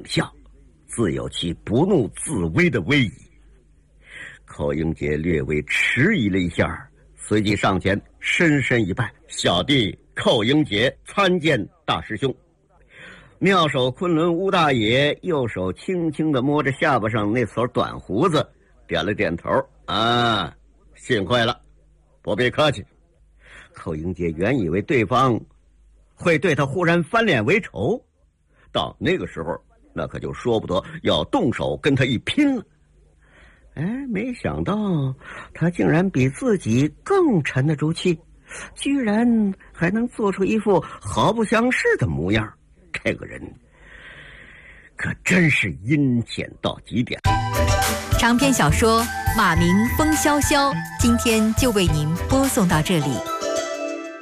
笑，自有其不怒自威的威仪。寇英杰略微迟疑了一下，随即上前深深一拜：“小弟寇英杰参见大师兄。”妙手昆仑乌大爷右手轻轻地摸着下巴上那撮短胡子，点了点头：“啊，幸会了，不必客气。”寇英杰原以为对方会对他忽然翻脸为仇，到那个时候那可就说不得要动手跟他一拼了。没想到他竟然比自己更沉得住气，居然还能做出一副毫不相识的模样。这个人可真是阴险到极点。 长篇小说《马鸣风萧萧》今天就为您播送到这里。